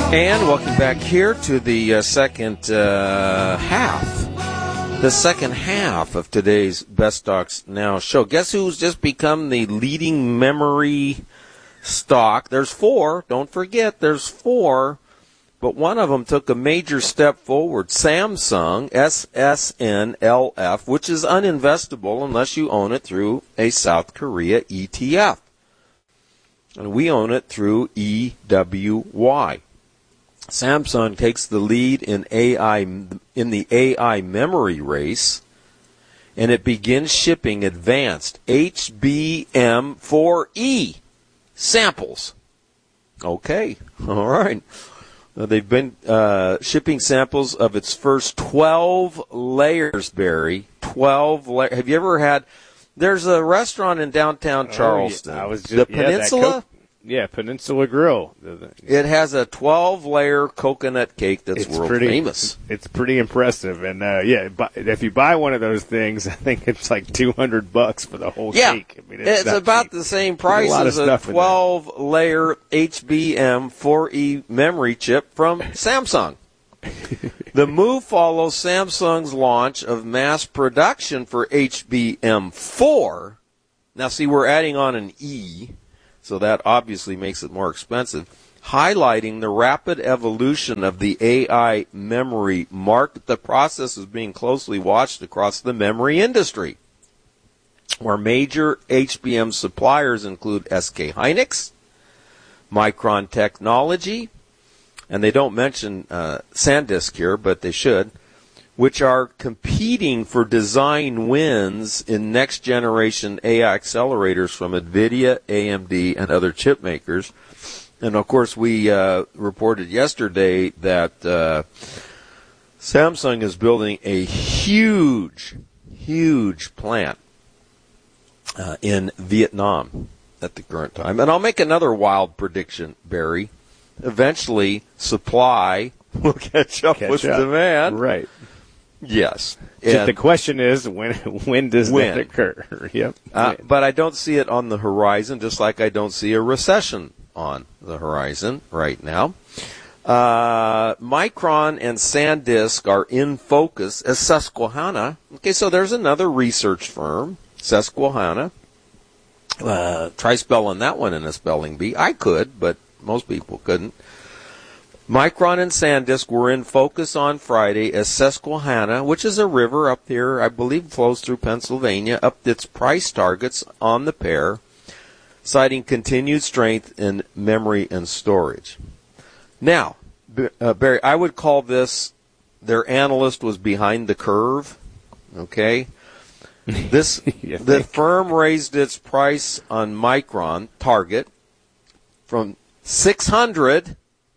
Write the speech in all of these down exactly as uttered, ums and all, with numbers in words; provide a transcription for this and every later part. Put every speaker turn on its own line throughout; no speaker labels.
And welcome back here to the uh, second uh, half, the second half of today's Best Stocks Now show. Guess who's just become the leading memory stock? There's four. Don't forget, there's four. But one of them took a major step forward. Samsung, S S N L F, which is uninvestable unless you own it through a South Korea E T F. And we own it through E W Y. Samsung takes the lead in A I in the A I memory race, and it begins shipping advanced H B M four E samples. Okay, all right. Now, they've been uh, shipping samples of its first twelve layers, Barry. twelve layers. Have you ever had... There's a restaurant in downtown Charleston.
Oh, yeah. I was just,
the
yeah,
Peninsula?
Yeah, Peninsula Grill.
It has a twelve-layer coconut cake that's
it's
world
pretty,
famous.
It's pretty impressive, and uh, yeah, if you buy one of those things, I think it's like two hundred bucks for the whole
yeah,
cake. I mean, it's,
it's about
cheap.
the same price
a
as a twelve-layer H B M four E memory chip from Samsung. The move follows Samsung's launch of mass production for H B M four. Now, see, we're adding on an E. So that obviously makes it more expensive, highlighting the rapid evolution of the A I memory market. The process is being closely watched across the memory industry, where major H B M suppliers include S K Hynix, Micron Technology, and they don't mention uh, SanDisk here, but they should, which are competing for design wins in next-generation A I accelerators from NVIDIA, A M D, and other chip makers. And, of course, we uh, reported yesterday that uh, Samsung is building a huge, huge plant uh, in Vietnam at the current time. And I'll make another wild prediction, Barry. Eventually, supply will catch up
catch
with
up.
demand.
Right.
Yes.
Just the question is, when when does
when?
that occur? Yep.
Uh, but I don't see it on the horizon, just like I don't see a recession on the horizon right now. Uh, Micron and SanDisk are in focus as Susquehanna. Okay, so there's another research firm, Susquehanna. Uh, try spelling that one in a spelling bee. I could, but most people couldn't. Micron and SanDisk were in focus on Friday as Susquehanna, which is a river up here, I believe flows through Pennsylvania, upped its price targets on the pair, citing continued strength in memory and storage. Now, uh, Barry, I would call this, their analyst was behind the curve, okay? This The firm raised its price on Micron target from six hundred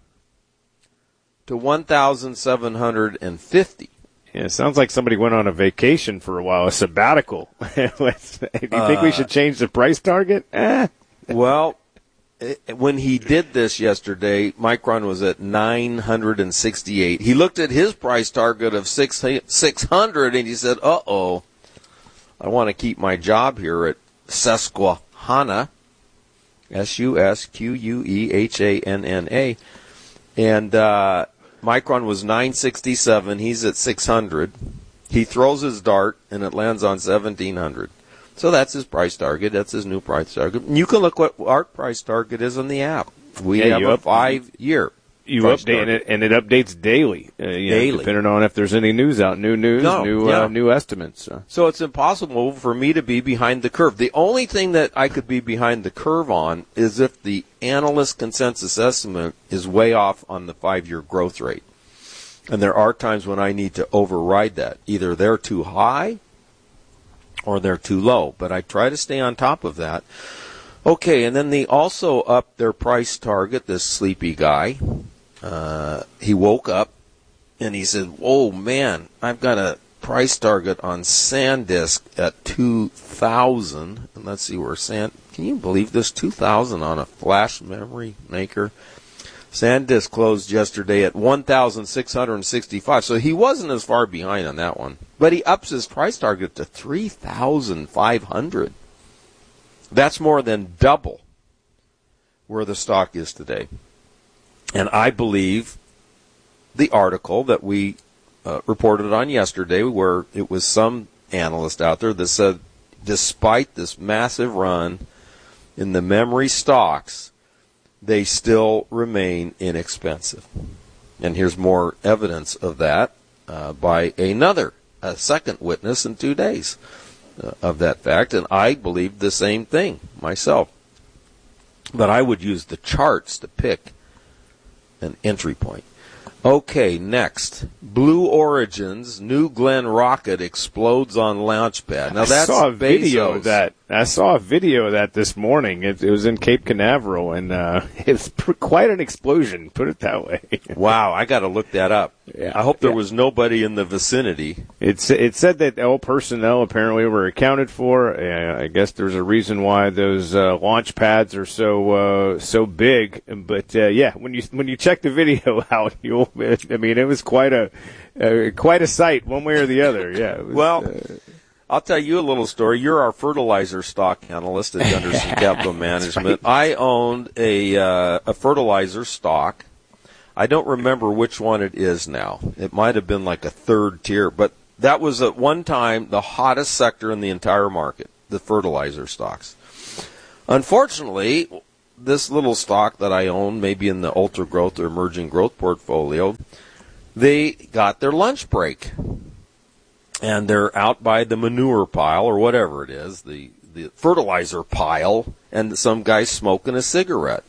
to one thousand seven hundred fifty.
Yeah, it sounds like somebody went on a vacation for a while, a sabbatical. Do you think uh, we should change the price target? Eh. Well,
it, when he did this yesterday, Micron was at nine hundred sixty-eight. He looked at his price target of six hundred and he said, uh-oh, I want to keep my job here at Susquehanna, S U S Q U E H A N N A. And uh, Micron was nine sixty-seven. He's at six hundred. He throws his dart, and it lands on seventeen hundred. So that's his price target. That's his new price target. And you can look what our price target is on the app. We
yeah,
have a five-year
You update it, and it updates daily. Uh, you
daily.
Know, depending on if there's any news out, new news,
no,
new
yeah.
uh, new estimates. So.
so it's impossible for me to be behind the curve. The only thing that I could be behind the curve on is if the analyst consensus estimate is way off on the five-year growth rate. And there are times when I need to override that. Either they're too high or they're too low. But I try to stay on top of that. Okay, and then they also upped their price target, this sleepy guy. Uh, he woke up and he said, "Oh man, I've got a price target on SanDisk at two thousand." And let's see where Sand. Can you believe this? two thousand on a flash memory maker. SanDisk closed yesterday at one thousand six hundred sixty-five. So he wasn't as far behind on that one, but he ups his price target to three thousand five hundred. That's more than double where the stock is today. And I believe the article that we uh, reported on yesterday, where it was some analyst out there that said, despite this massive run in the memory stocks, they still remain inexpensive. And here's more evidence of that uh, by another, a second witness in two days uh, of that fact. And I believe the same thing myself. But I would use the charts to pick an entry point. Okay, next. Blue Origin's New Glenn rocket explodes on Launchpad. Now that's
I saw a video
Bezos.
of that. I saw a video of that this morning. It, it was in Cape Canaveral, and uh, it was pr- quite an explosion, put it that way.
Wow, I got to look that up.
Yeah.
I hope there
Yeah.
was nobody in the vicinity.
It's it said that all personnel apparently were accounted for. Uh, I guess there's a reason why those uh, launch pads are so uh, so big. But uh, yeah, when you when you check the video out, you'll I mean it was quite a uh, quite a sight, one way or the other. Yeah. It was,
Well,
uh,
I'll tell you a little story. You're our fertilizer stock analyst at Gunderson Capital Management.
right.
I owned a uh, a fertilizer stock. I don't remember which one it is now. It might have been like a third tier, but that was at one time the hottest sector in the entire market, the fertilizer stocks. Unfortunately, this little stock that I own, maybe in the ultra growth or emerging growth portfolio, they got their lunch break. And they're out by the manure pile or whatever it is, the, the fertilizer pile, and some guy's smoking a cigarette.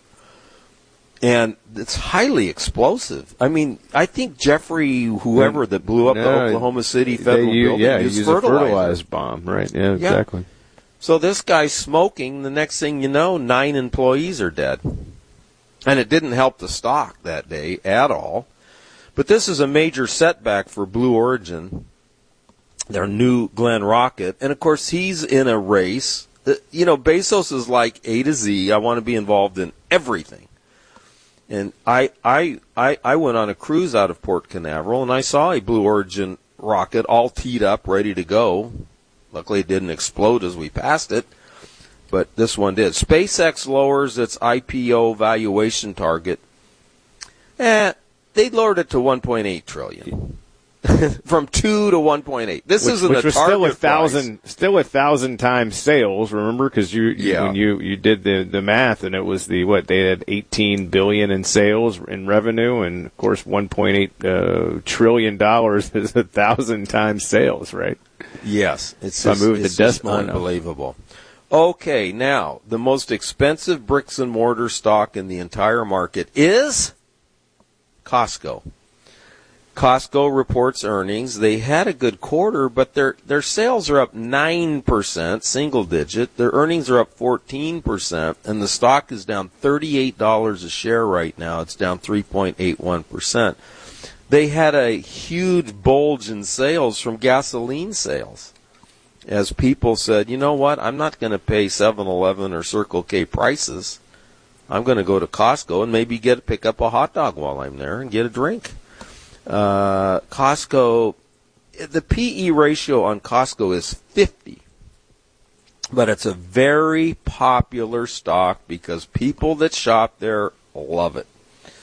And it's highly explosive. I mean, I think Jeffrey, whoever that blew up
no,
the Oklahoma City Federal
they, you,
Building,
yeah,
used
use
fertilizer.
a fertilized bomb, right? Yeah,
Yeah.
exactly.
So this guy's smoking. The next thing you know, nine employees are dead. And it didn't help the stock that day at all. But this is a major setback for Blue Origin, their New Glenn rocket. And, of course, he's in a race. You know, Bezos is like A to Z. I want to be involved in everything. And I, I, I, I went on a cruise out of Port Canaveral, and I saw a Blue Origin rocket all teed up, ready to go. Luckily, it didn't explode as we passed it, but this one did. SpaceX lowers its I P O valuation target. Eh, they lowered it to one point eight trillion dollars. From two to one point eight. This
which,
isn't
which
a
was
target
still a thousand,
price.
still a thousand times sales. Remember, because you, you
Yeah.
when you you did the the math, and it was the what they had eighteen billion in sales in revenue, and of course one point eight uh, trillion dollars is a thousand times sales, right?
Yes, it's
So I
just,
moved the
it's just
decimal now.
unbelievable. Okay, now the most expensive bricks and mortar stock in the entire market is Costco. Costco reports earnings. They had a good quarter, but their their sales are up nine percent, single digit. Their earnings are up fourteen percent, and the stock is down thirty-eight dollars a share right now. It's down three point eight one percent. They had a huge bulge in sales from gasoline sales, as people said, you know what, I'm not going to pay seven eleven or Circle K prices. I'm going to go to Costco and maybe get pick up a hot dog while I'm there and get a drink. Uh, Costco, the P E ratio on Costco is fifty, but it's a very popular stock because people that shop there love it.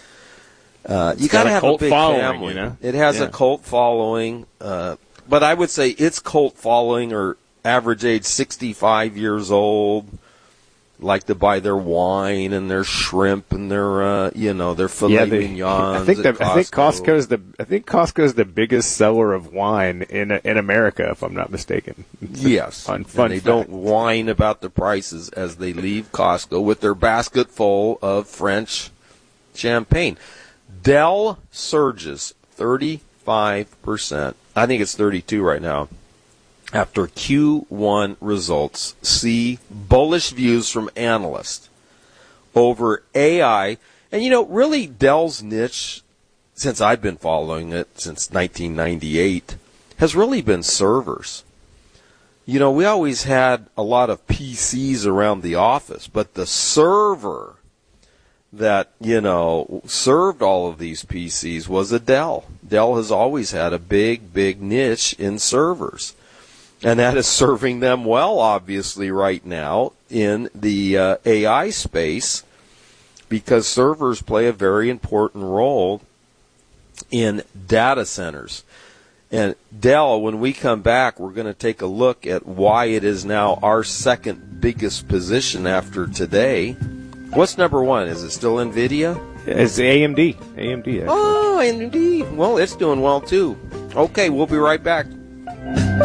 Uh, you got to have a big family.
You know?
It has
yeah.
a cult following, uh, but I would say its cult following are average age sixty-five years old. Like to buy their wine and their shrimp and their, uh, you know, their filet
Yeah, they,
mignons.
I think
at
the, I think Costco's the I think Costco's the biggest seller of wine in in America, if I'm not mistaken.
Yes,
fun, fun
and they
fact.
don't whine about the prices as they leave Costco with their basket full of French champagne. Dell surges thirty-five percent. I think it's thirty-two right now. After Q one results, see bullish views from analysts over A I. And, you know, really Dell's niche, since I've been following it since nineteen ninety-eight, has really been servers. You know, we always had a lot of P Cs around the office, but the server that, you know, served all of these P Cs was a Dell. Dell has always had a big, big niche in servers. And that is serving them well, obviously, right now in the uh, A I space. because servers play a very important role in data centers. And Dell, when we come back, we're going to take a look at why it is now our second biggest position after today. What's number one? Is it still NVIDIA?
It's A M D. A M D, actually.
Oh, A M D. Well, it's doing well, too. Okay, we'll be right back.